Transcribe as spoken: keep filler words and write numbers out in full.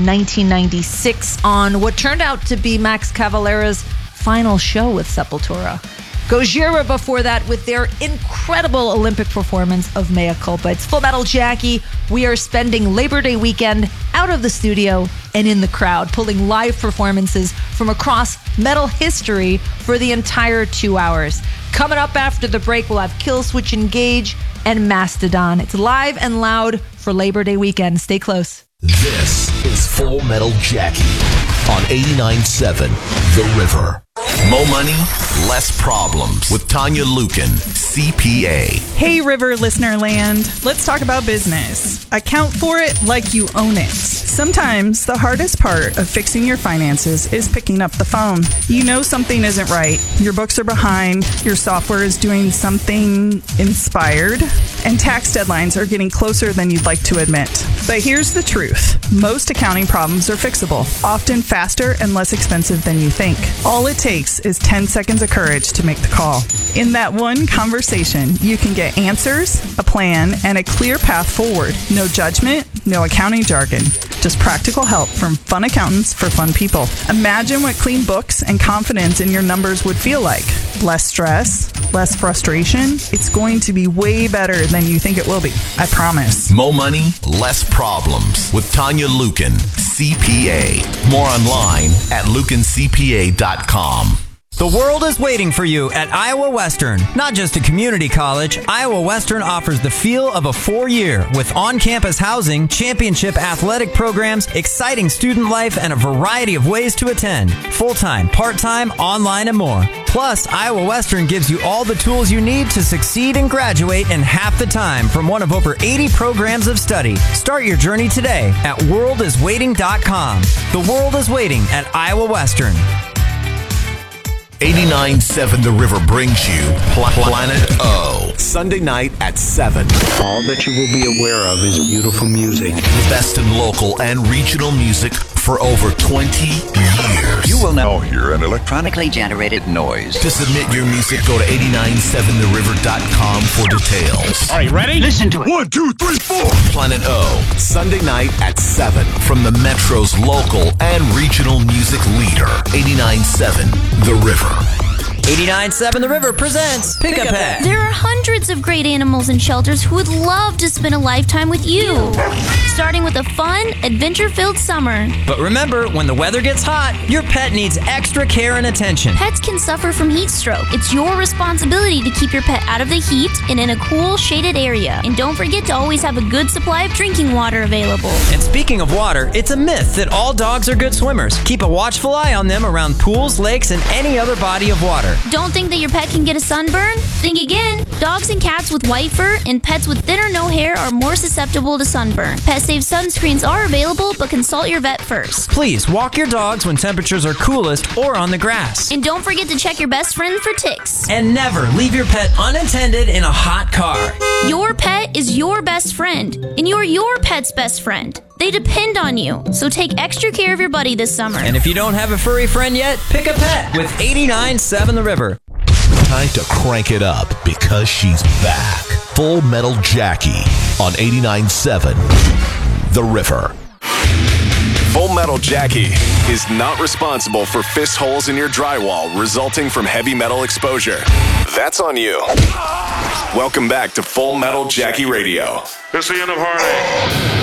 nineteen ninety-six on what turned out to be Max Cavalera's final show with Sepultura. Gojira before that with their incredible Olympic performance of Mea Culpa. It's Full Metal Jackie. We are spending Labor Day weekend out of the studio and in the crowd, pulling live performances from across metal history for the entire two hours. Coming up after the break, we'll have Killswitch Engage and Mastodon. It's live and loud for Labor Day weekend. Stay close. This is Full Metal Jackie on eighty-nine point seven The River. Mo money, less problems with Tanya Lukin, C P A. Hey, River listener land. Let's talk about business. Account for it like you own it. Sometimes the hardest part of fixing your finances is picking up the phone. You know something isn't right. Your books are behind. Your software is doing something inspired. And tax deadlines are getting closer than you'd like to admit. But here's the truth. Most accounting problems are fixable, often faster and less expensive than you think. All it takes is ten seconds of courage to make the call. In that one conversation, you can get answers, a plan, and a clear path forward. No judgment, no accounting jargon. Just practical help from fun accountants for fun people. Imagine what clean books and confidence in your numbers would feel like. Less stress, less frustration. It's going to be way better than you think it will be. I promise. Mo money, less problems with Tanya Lukin, C P A. More online at lukin c p a dot com. The world is waiting for you at Iowa Western. Not just a community college, Iowa Western offers the feel of a four-year with on-campus housing, championship athletic programs, exciting student life, and a variety of ways to attend. Full-time, part-time, online, and more. Plus, Iowa Western gives you all the tools you need to succeed and graduate in half the time from one of over eighty programs of study. Start your journey today at world is waiting dot com. The world is waiting at Iowa Western. eighty-nine point seven The River brings you Pl- Planet O. Sunday night at seven. All that you will be aware of is beautiful music. The best in local and regional music for over twenty years. You will now hear an electronically generated noise. To submit your music, go to eight nine seven the river dot com for details. Are you ready? Listen to it. One, two, three, four. Planet O, Sunday night at seven from the Metro's local and regional music leader, eighty-nine point seven The River. eighty-nine point seven The River presents Pick a Pet. There are hundreds of great animals in shelters who would love to spend a lifetime with you. Starting with a fun, adventure-filled summer. But remember, when the weather gets hot, your pet needs extra care and attention. Pets can suffer from heat stroke. It's your responsibility to keep your pet out of the heat and in a cool, shaded area. And don't forget to always have a good supply of drinking water available. And speaking of water, it's a myth that all dogs are good swimmers. Keep a watchful eye on them around pools, lakes, and any other body of water. Don't think that your pet can get a sunburn? Think again. Dogs and cats with white fur and pets with thin or no hair are more susceptible to sunburn. Pet-safe sunscreens are available, but consult your vet first. Please walk your dogs when temperatures are coolest or on the grass. And don't forget to check your best friend for ticks. And never leave your pet unattended in a hot car. Your pet is your best friend, and you're your pet's best friend. They depend on you, so take extra care of your buddy this summer. And if you don't have a furry friend yet, pick a pet with eighty-nine point seven The River. Time to crank it up because she's back. Full Metal Jackie on eighty-nine point seven The River. Full Metal Jackie is not responsible for fist holes in your drywall resulting from heavy metal exposure. That's on you. Welcome back to Full Metal Jackie Radio. It's the end of Heartache.